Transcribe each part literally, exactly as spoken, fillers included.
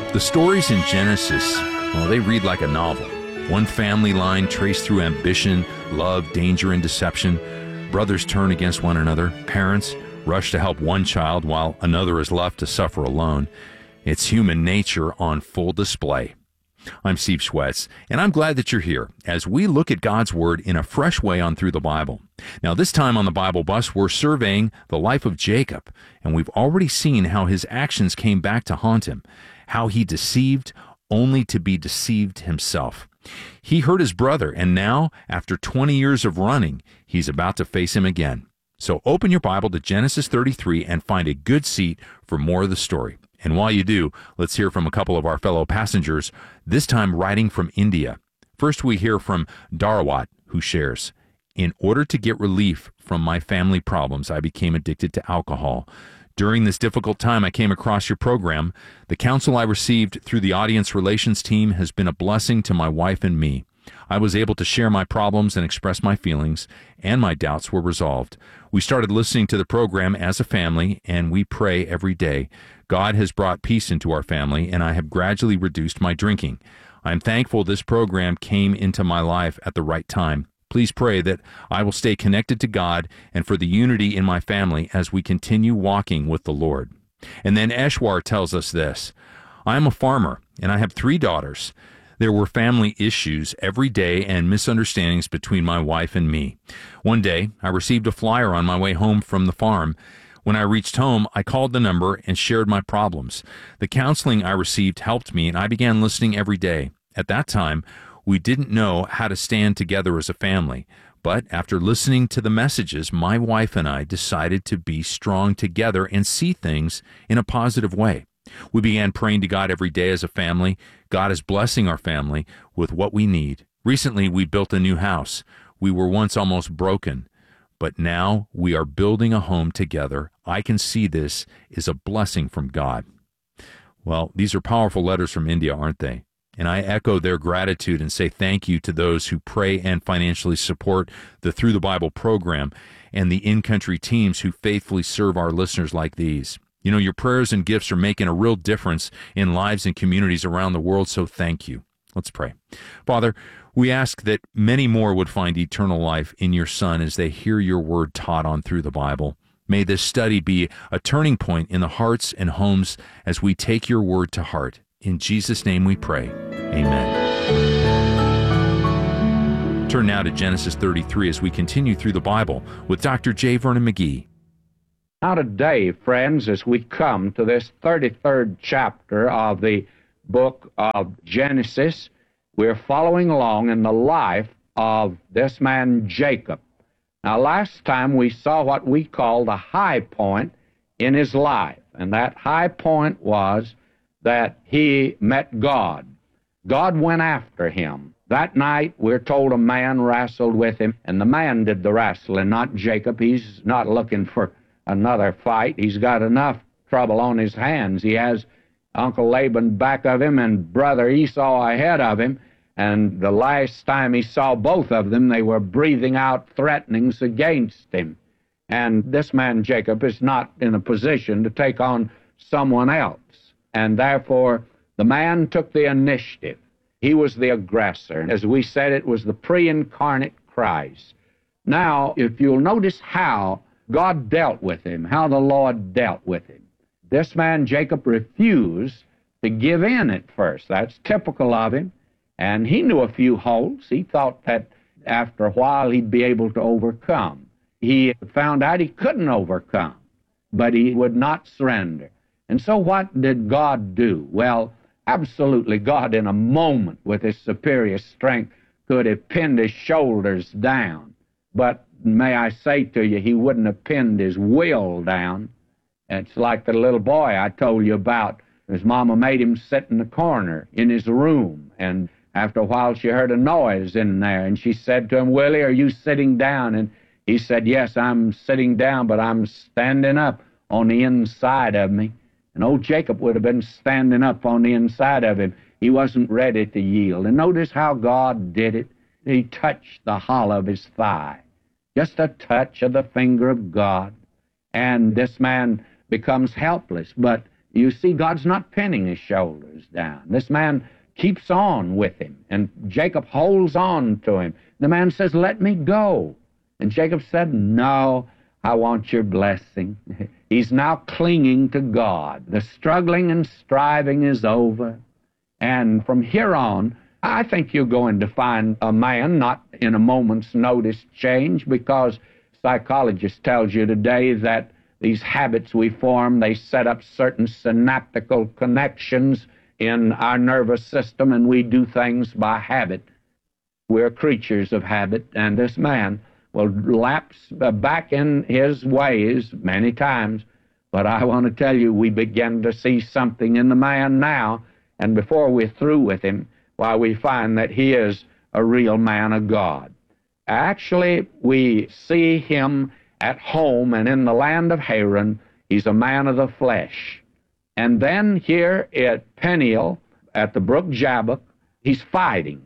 The stories in Genesis, well, they read like a novel. One family line traced through ambition, love, danger, and deception. Brothers turn against one another. Parents rush to help one child while another is left to suffer alone. It's human nature on full display. I'm Steve Schwetz, and I'm glad that you're here as we look at God's Word in a fresh way on Through the Bible. Now, this time on the Bible Bus, we're surveying the life of Jacob, and we've already seen how his actions came back to haunt him, how he deceived only to be deceived himself. He hurt his brother, and now, after twenty years of running, he's about to face him again. So open your Bible to Genesis thirty-three and find a good seat for more of the story. And while you do, let's hear from a couple of our fellow passengers, this time writing from India. First, we hear from Darwat, who shares, "In order to get relief from my family problems, I became addicted to alcohol. During this difficult time, I came across your program. The counsel I received through the audience relations team has been a blessing to my wife and me. I was able to share my problems and express my feelings, and my doubts were resolved. We started listening to the program as a family, and we pray every day. God has brought peace into our family, and I have gradually reduced my drinking. I am thankful this program came into my life at the right time. Please pray that I will stay connected to God and for the unity in my family as we continue walking with the Lord." And then Eshwar tells us this, "I am a farmer, and I have three daughters. There were family issues every day and misunderstandings between my wife and me. One day, I received a flyer on my way home from the farm. When I reached home, I called the number and shared my problems. The counseling I received helped me, and I began listening every day. At that time, we didn't know how to stand together as a family. But after listening to the messages, my wife and I decided to be strong together and see things in a positive way. We began praying to God every day as a family. God is blessing our family with what we need. Recently, we built a new house. We were once almost broken, but now we are building a home together. I can see this is a blessing from God." Well, these are powerful letters from India, aren't they? And I echo their gratitude and say thank you to those who pray and financially support the Through the Bible program and the in-country teams who faithfully serve our listeners like these. You know, your prayers and gifts are making a real difference in lives and communities around the world, so thank you. Let's pray. Father, we ask that many more would find eternal life in your Son as they hear your word taught on Through the Bible. May this study be a turning point in the hearts and homes as we take your word to heart. In Jesus' name we pray. Amen. Turn now to Genesis thirty-three as we continue through the Bible with Doctor J. Vernon McGee. Now today, friends, as we come to this thirty-third chapter of the book of Genesis, we're following along in the life of this man Jacob. Now, last time we saw what we call the high point in his life, and that high point was that he met God. God went after him. That night, we're told a man wrestled with him, and the man did the wrestling, not Jacob. He's not looking for another fight. He's got enough trouble on his hands. He has Uncle Laban back of him and brother Esau ahead of him, and the last time he saw both of them, they were breathing out threatenings against him. And this man Jacob is not in a position to take on someone else, and therefore the man took the initiative. He was the aggressor. As we said, it was the pre-incarnate Christ. Now, if you'll notice how God dealt with him, how the Lord dealt with him. This man, Jacob, refused to give in at first. That's typical of him. And he knew a few holes. He thought that after a while he'd be able to overcome. He found out he couldn't overcome, but he would not surrender. And so what did God do? Well, absolutely, God in a moment with his superior strength could have pinned his shoulders down. But may I say to you, he wouldn't have pinned his will down. It's like the little boy I told you about. His mama made him sit in the corner in his room, and after a while she heard a noise in there, and she said to him, "Willie, are you sitting down?" And he said, "Yes, I'm sitting down, but I'm standing up on the inside of me." And old Jacob would have been standing up on the inside of him. He wasn't ready to yield. And notice how God did it. He touched the hollow of his thigh. Just a touch of the finger of God. And this man becomes helpless. But you see, God's not pinning his shoulders down. This man keeps on with him, and Jacob holds on to him. The man says, let me go. And Jacob said, no, I want your blessing. He's now clinging to God. The struggling and striving is over. And from here on, I think you're going to find a man not in a moment's notice change, because psychologists tells you today that these habits we form, they set up certain synaptical connections in our nervous system, and we do things by habit. We're creatures of habit, and this man will lapse back in his ways many times. But I want to tell you, we begin to see something in the man now, and before we're through with him, why, we find that he is a real man of God. Actually, we see him at home and in the land of Haran. He's a man of the flesh. And then here at Peniel, at the brook Jabbok, he's fighting.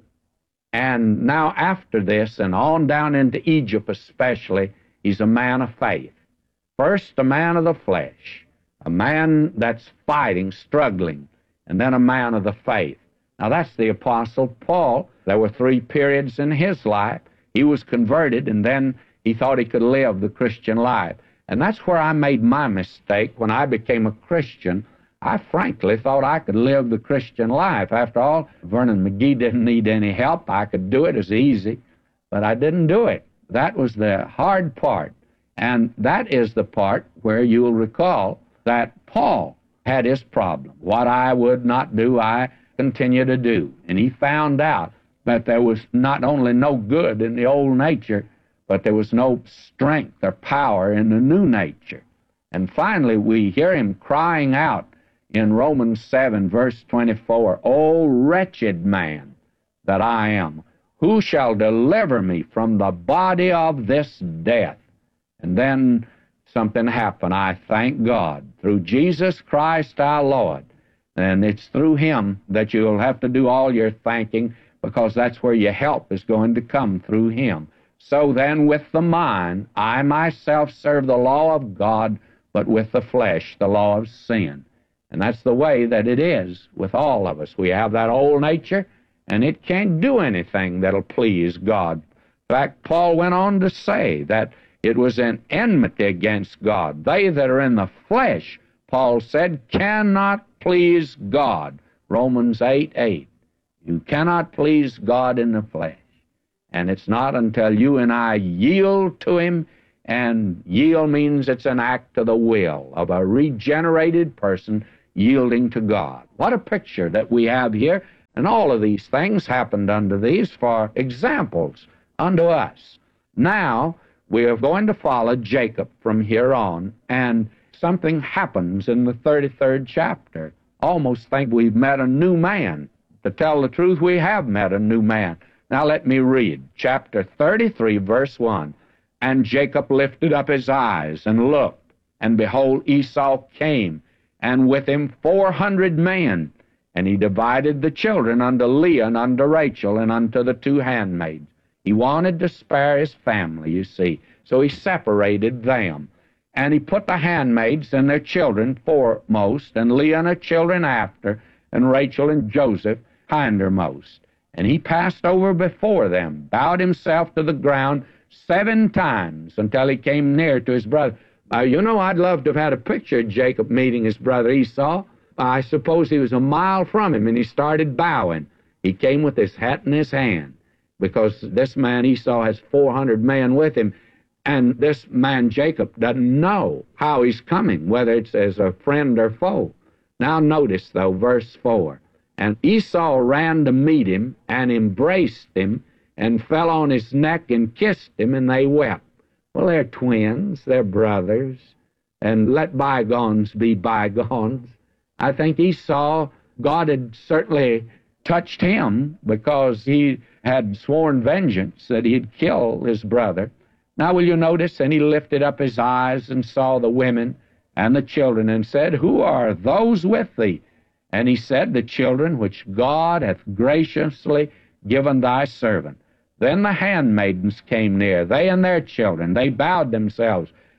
And now after this, and on down into Egypt especially, he's a man of faith. First, a man of the flesh, a man that's fighting, struggling, and then a man of the faith. Now that's the Apostle Paul. There were three periods in his life. He was converted, and then he thought he could live the Christian life. And that's where I made my mistake. When I became a Christian, I frankly thought I could live the Christian life. After all, Vernon McGee didn't need any help. I could do it as easy, but I didn't do it. That was the hard part. And that is the part where you'll recall that Paul had his problem. What I would not do, I continue to do. And he found out that there was not only no good in the old nature, but there was no strength or power in the new nature. And finally, we hear him crying out in Romans seven, verse twenty-four, O wretched man that I am, who shall deliver me from the body of this death? And then something happened. I thank God through Jesus Christ our Lord. And it's through him that you'll have to do all your thanking, because that's where your help is going to come, through him. So then, with the mind, I myself serve the law of God, but with the flesh, the law of sin. And that's the way that it is with all of us. We have that old nature, and it can't do anything that'll please God. In fact, Paul went on to say that it was an enmity against God. They that are in the flesh, Paul said, cannot please God. Romans eight eight. You cannot please God in the flesh. And it's not until you and I yield to him, and yield means it's an act of the will of a regenerated person yielding to God. What a picture that we have here. And all of these things happened unto these for examples unto us. Now, we are going to follow Jacob from here on, and something happens in the thirty-third chapter. Almost think we've met a new man. To tell the truth, we have met a new man. Now let me read chapter thirty-three, verse one. And Jacob lifted up his eyes and looked, and behold, Esau came, and with him four hundred men. And he divided the children unto Leah and unto Rachel and unto the two handmaids. He wanted to spare his family, you see, so he separated them. And he put the handmaids and their children foremost, and Leah and her children after, and Rachel and Joseph hindermost. And he passed over before them, bowed himself to the ground seven times until he came near to his brother. Uh, you know, I'd love to have had a picture of Jacob meeting his brother Esau. I suppose he was a mile from him, and he started bowing. He came with his hat in his hand, because this man Esau has four hundred men with him, and this man Jacob doesn't know how he's coming, whether it's as a friend or foe. Now notice, though, verse four. And Esau ran to meet him and embraced him and fell on his neck and kissed him, and they wept. Well, they're twins, they're brothers, and let bygones be bygones. I think Esau, God had certainly touched him, because he had sworn vengeance that he'd kill his brother. Now will you notice, and he lifted up his eyes and saw the women and the children, and said, Who are those with thee? And he said, The children which God hath graciously given thy servant. Then the handmaidens came near, they and their children. They bowed themselves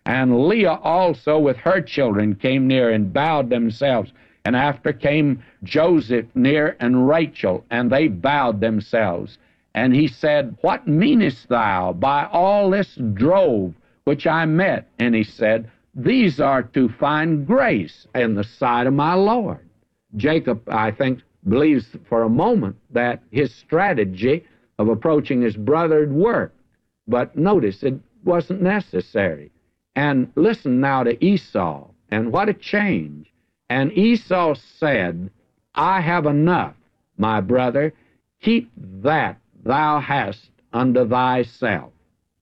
And Leah also with her children came near and bowed themselves. And after came Joseph near and Rachel, and they bowed themselves. And he said, What meanest thou by all this drove which I met? And he said, These are to find grace in the sight of my Lord. Jacob, I think, believes for a moment that his strategy of approaching his brother had worked. But notice, it wasn't necessary. And listen now to Esau, and what a change. And Esau said, I have enough, my brother. Keep that thou hast unto thyself.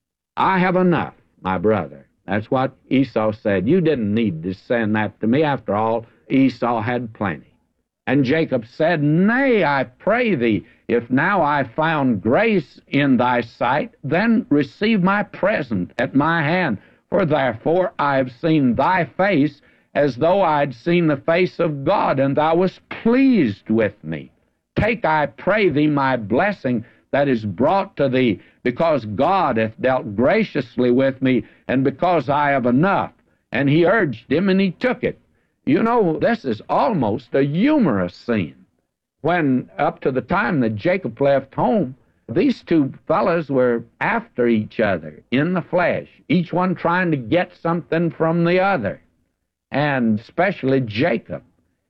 I have enough, my brother. That's what Esau said. You didn't need to send that to me. After all, Esau had plenty. And Jacob said, Nay, I pray thee, if now I found grace in thy sight, then receive my present at my hand. For therefore I have seen thy face, as though I had seen the face of God, and thou wast pleased with me. Take, I pray thee, my blessing that is brought to thee, because God hath dealt graciously with me, and because I have enough. And he urged him, and he took it. You know, this is almost a humorous scene. When, up to the time that Jacob left home, these two fellows were after each other in the flesh, each one trying to get something from the other, and especially Jacob.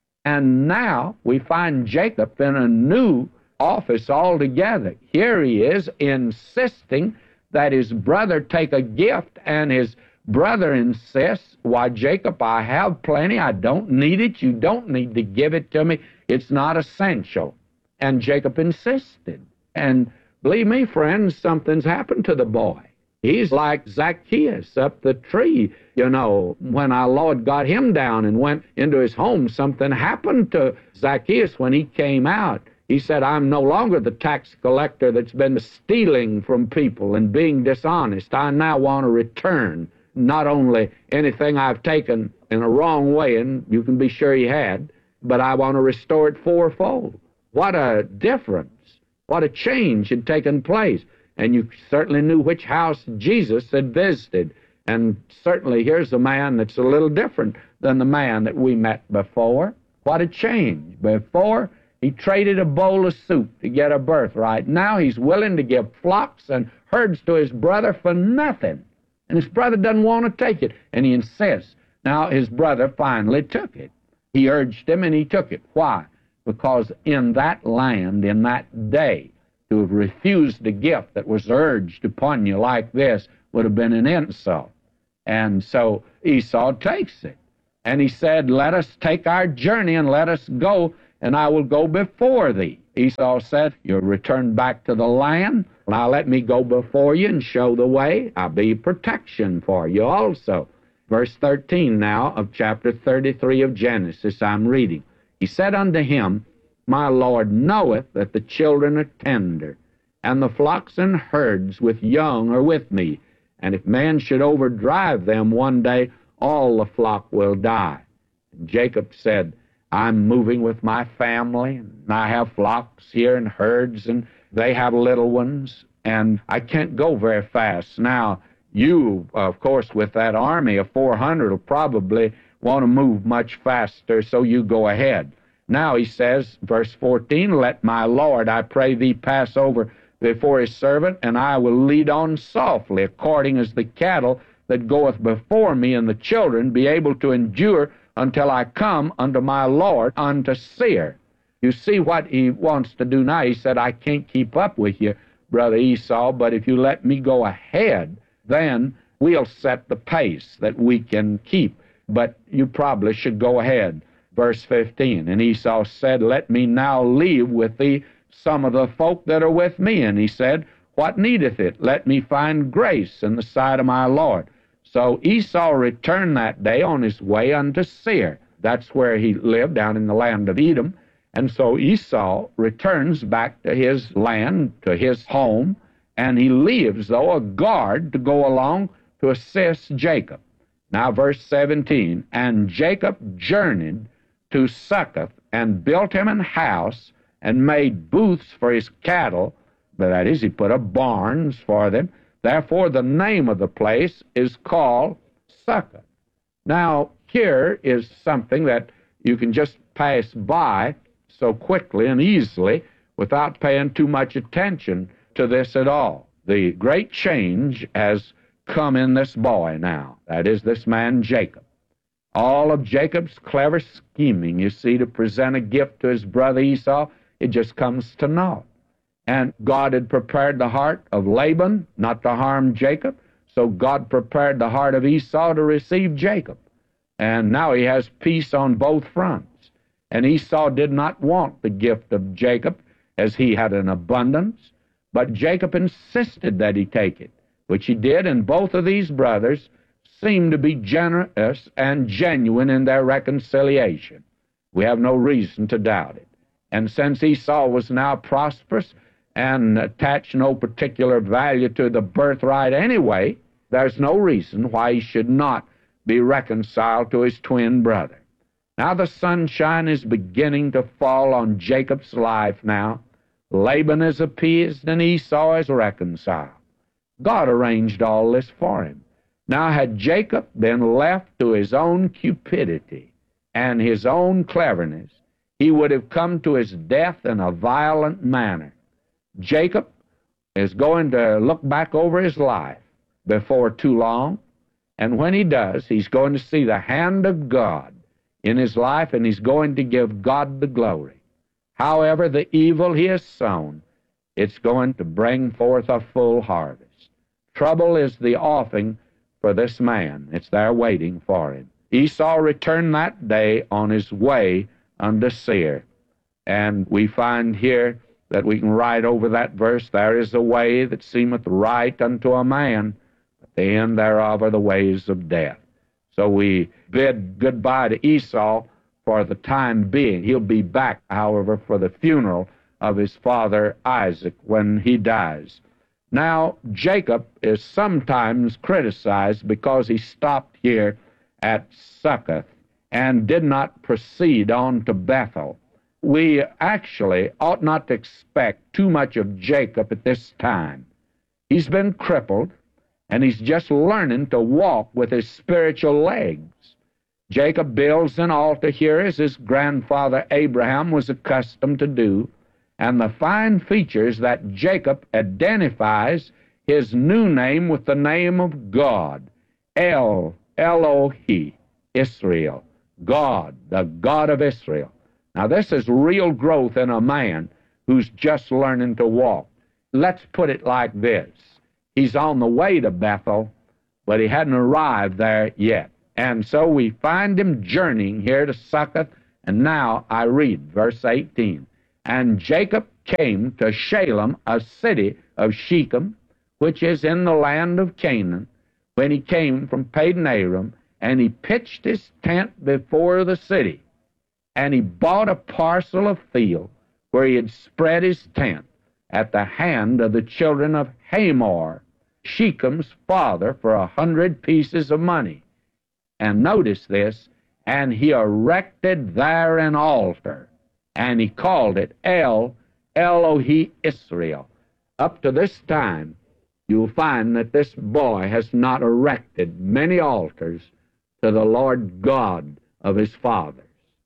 And now we find Jacob in a new office altogether. Here he is insisting that his brother take a gift, and his brother insists, Why, Jacob, I have plenty. I don't need it. You don't need to give it to me. It's not essential. And Jacob insisted. And believe me, friends, something's happened to the boy. He's like Zacchaeus up the tree. You know, when our Lord got him down and went into his home, something happened to Zacchaeus when he came out. He said, I'm no longer the tax collector that's been stealing from people and being dishonest. I now want to return not only anything I've taken in a wrong way, and you can be sure he had, but I want to restore it fourfold. What a difference. What a change had taken place. And you certainly knew which house Jesus had visited. And certainly here's a man that's a little different than the man that we met before. What a change. Before, he traded a bowl of soup to get a birthright. Now he's willing to give flocks and herds to his brother for nothing. And his brother doesn't want to take it. And he insists. Now his brother finally took it. He urged him and he took it. Why? Because in that land, in that day, to have refused a gift that was urged upon you like this would have been an insult. And so Esau takes it. And he said, Let us take our journey and let us go, and I will go before thee. Esau said, You'll return back to the land. Now let me go before you and show the way. I'll be protection for you also. Verse thirteen now of chapter thirty-three of Genesis I'm reading. He said unto him, My Lord knoweth that the children are tender, and the flocks and herds with young are with me. And if man should overdrive them one day, all the flock will die. And Jacob said, I'm moving with my family, and I have flocks here and herds, and they have little ones, and I can't go very fast. Now, you, of course, with that army of four hundred will probably want to move much faster, so you go ahead. Now he says, verse fourteen, Let my Lord, I pray thee, pass over before his servant, and I will lead on softly, according as the cattle that goeth before me, and the children be able to endure until I come unto my Lord unto Seir. You see what he wants to do now. He said, I can't keep up with you, brother Esau, but if you let me go ahead, then we'll set the pace that we can keep. But you probably should go ahead. Verse fifteen, And Esau said, Let me now leave with thee some of the folk that are with me. And he said, What needeth it? Let me find grace in the sight of my Lord. So Esau returned that day on his way unto Seir. That's where he lived, down in the land of Edom. And so Esau returns back to his land, to his home, and he leaves, though, a guard to go along to assist Jacob. Now, verse seventeen, And Jacob journeyed to Succoth, and built him an house, and made booths for his cattle. But that is, he put up barns for them. Therefore the name of the place is called Succoth. Now, here is something that you can just pass by so quickly and easily without paying too much attention to this at all. The great change has come in this boy now. That is, this man Jacob. All of Jacob's clever scheming, you see, to present a gift to his brother Esau, it just comes to naught. And God had prepared the heart of Laban not to harm Jacob, so God prepared the heart of Esau to receive Jacob. And now he has peace on both fronts. And Esau did not want the gift of Jacob, as he had an abundance, but Jacob insisted that he take it, which he did, and both of these brothers seemed to be generous and genuine in their reconciliation. We have no reason to doubt it. And since Esau was now prosperous and attached no particular value to the birthright anyway, there's no reason why he should not be reconciled to his twin brother. Now the sunshine is beginning to fall on Jacob's life now. Laban is appeased and Esau is reconciled. God arranged all this for him. Now had Jacob been left to his own cupidity and his own cleverness, he would have come to his death in a violent manner. Jacob is going to look back over his life before too long, and when he does, he's going to see the hand of God in his life, and he's going to give God the glory. However, the evil he has sown, it's going to bring forth a full harvest. Trouble is the offing for this man. It's there waiting for him. Esau returned that day on his way unto Seir. And we find here that we can write over that verse, there is a way that seemeth right unto a man, but the end thereof are the ways of death. So we bid goodbye to Esau for the time being. He'll be back, however, for the funeral of his father Isaac when he dies. Now, Jacob is sometimes criticized because he stopped here at Succoth and did not proceed on to Bethel. We actually ought not to expect too much of Jacob at this time. He's been crippled, and he's just learning to walk with his spiritual legs. Jacob builds an altar here as his grandfather Abraham was accustomed to do, and the fine features that Jacob identifies his new name with the name of God, El, Elohi, Israel, God, the God of Israel. Now this is real growth in a man who's just learning to walk. Let's put it like this. He's on the way to Bethel, but he hadn't arrived there yet. And so we find him journeying here to Succoth, and now I read verse eighteen. And Jacob came to Shalem, a city of Shechem, which is in the land of Canaan, when he came from Padan Aram, and he pitched his tent before the city. And he bought a parcel of field where he had spread his tent at the hand of the children of Hamor, Shechem's father, for a hundred pieces of money. And notice this, and he erected there an altar, and he called it El, Elohi Israel. Up to this time, you'll find that this boy has not erected many altars to the Lord God of his fathers.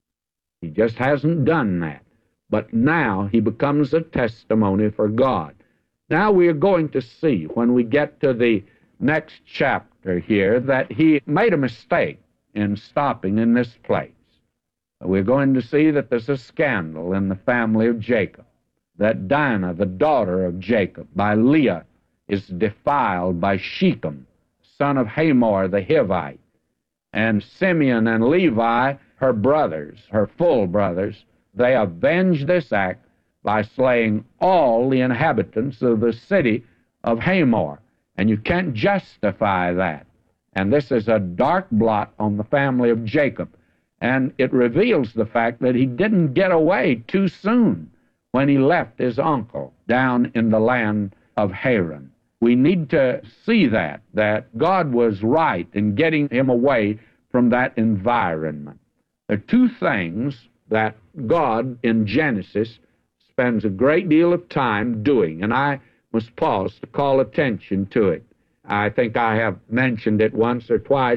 He just hasn't done that. But now he becomes a testimony for God. Now we are going to see, when we get to the next chapter here, that he made a mistake in stopping in this place. We're going to see that there's a scandal in the family of Jacob, that Dinah, the daughter of Jacob, by Leah, is defiled by Shechem, son of Hamor the Hivite. And Simeon and Levi, her brothers, her full brothers, they avenge this act by slaying all the inhabitants of the city of Hamor. And you can't justify that. And this is a dark blot on the family of Jacob. And it reveals the fact that he didn't get away too soon when he left his uncle down in the land of Haran. We need to see that, that God was right in getting him away from that environment. There are two things that God in Genesis spends a great deal of time doing, and I must pause to call attention to it. I think I have mentioned it once or twice,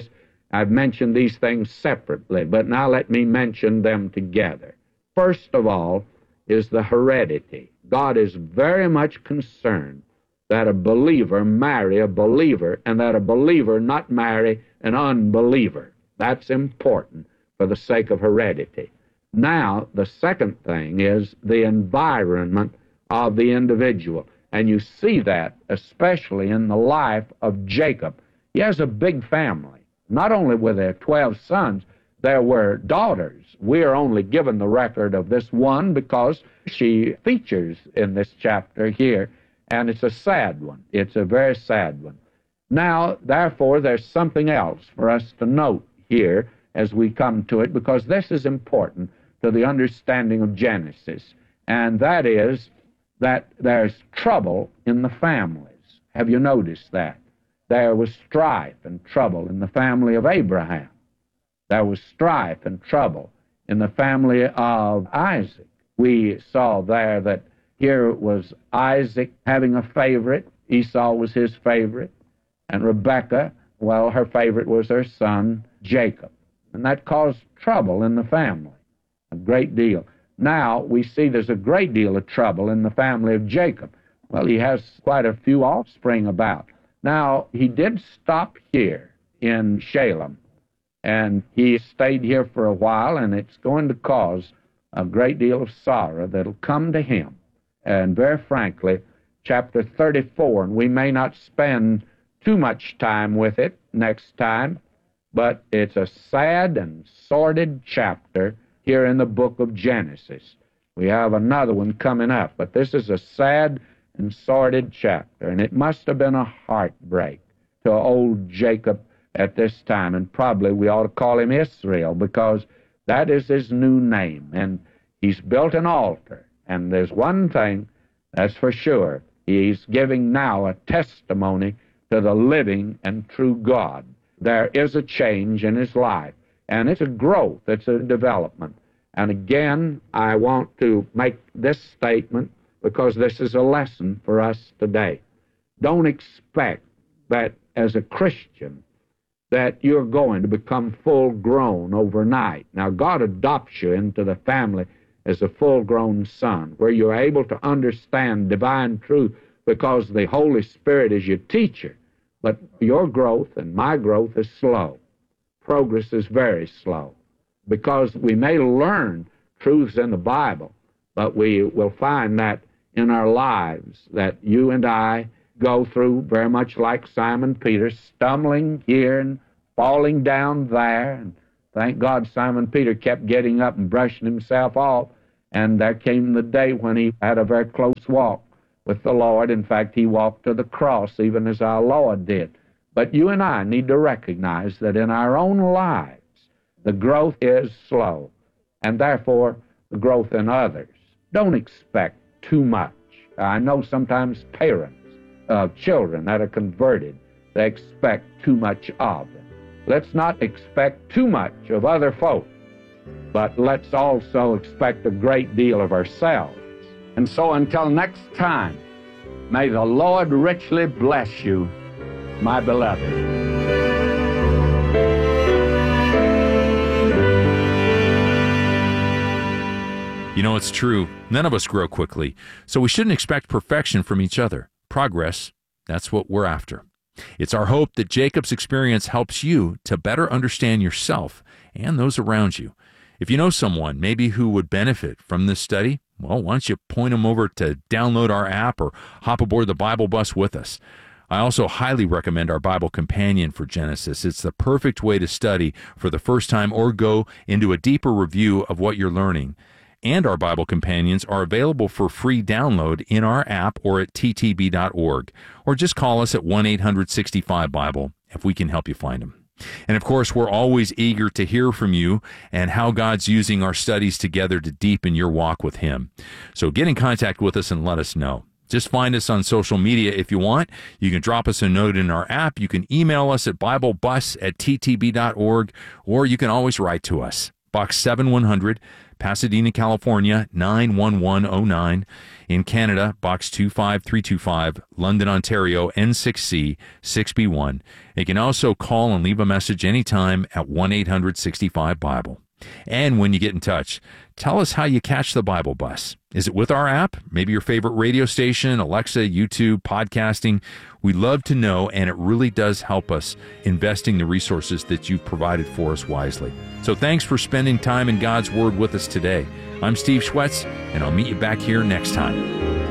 I've mentioned these things separately, but now let me mention them together. First of all is the heredity. God is very much concerned that a believer marry a believer and that a believer not marry an unbeliever. That's important for the sake of heredity. Now, the second thing is the environment of the individual. And you see that especially in the life of Jacob. He has a big family. Not only were there twelve sons, there were daughters. We are only given the record of this one because she features in this chapter here, and it's a sad one. It's a very sad one. Now, therefore, there's something else for us to note here as we come to it, because this is important to the understanding of Genesis, and that is that there's trouble in the families. Have you noticed that? There was strife and trouble in the family of Abraham. There was strife and trouble in the family of Isaac. We saw there that here was Isaac having a favorite. Esau was his favorite. And Rebekah, well, her favorite was her son, Jacob. And that caused trouble in the family, a great deal. Now we see there's a great deal of trouble in the family of Jacob. Well, he has quite a few offspring about. Now, he did stop here in Shalem, and he stayed here for a while, and it's going to cause a great deal of sorrow that'll come to him. And very frankly, chapter thirty-four, and we may not spend too much time with it next time, but it's a sad and sordid chapter here in the book of Genesis. We have another one coming up, but this is a sad and sordid chapter, and it must have been a heartbreak to old Jacob at this time, and probably we ought to call him Israel, because that is his new name, and he's built an altar, and there's one thing that's for sure. He's giving now a testimony to the living and true God. There is a change in his life, and it's a growth, it's a development. And again, I want to make this statement because this is a lesson for us today. Don't expect that as a Christian that you're going to become full-grown overnight. Now, God adopts you into the family as a full-grown son, where you're able to understand divine truth because the Holy Spirit is your teacher. But your growth and my growth is slow. Progress is very slow, because we may learn truths in the Bible, but we will find that in our lives that you and I go through very much like Simon Peter, stumbling here and falling down there. And thank God Simon Peter kept getting up and brushing himself off, and there came the day when he had a very close walk with the Lord. In fact, he walked to the cross even as our Lord did. But you and I need to recognize that in our own lives, the growth is slow, and therefore the growth in others. Don't expect too much. I know sometimes parents of children that are converted, they expect too much of them. Let's not expect too much of other folk, but let's also expect a great deal of ourselves. And so until next time, may the Lord richly bless you, my beloved. You know, it's true. None of us grow quickly, so we shouldn't expect perfection from each other. Progress, that's what we're after. It's our hope that Jacob's experience helps you to better understand yourself and those around you. If you know someone maybe who would benefit from this study, well, why don't you point them over to download our app or hop aboard the Bible bus with us. I also highly recommend our Bible Companion for Genesis. It's the perfect way to study for the first time or go into a deeper review of what you're learning. And our Bible Companions are available for free download in our app or at t t b dot org. Or just call us at one eight hundred sixty-five Bible if we can help you find them. And of course, we're always eager to hear from you and how God's using our studies together to deepen your walk with Him. So get in contact with us and let us know. Just find us on social media if you want. You can drop us a note in our app. You can email us at biblebus at t t b dot org, or you can always write to us. Box seven one hundred, Pasadena, California, nine one one oh nine. In Canada, Box two five three two five, London, Ontario, N six C six B one. You can also call and leave a message anytime at one eight hundred sixty-five Bible. And when you get in touch, tell us how you catch the Bible Bus. Is it with our app? Maybe your favorite radio station, Alexa, YouTube, podcasting? We'd love to know, and it really does help us investing the resources that you've provided for us wisely. So thanks for spending time in God's Word with us today. I'm Steve Schwetz, and I'll meet you back here next time.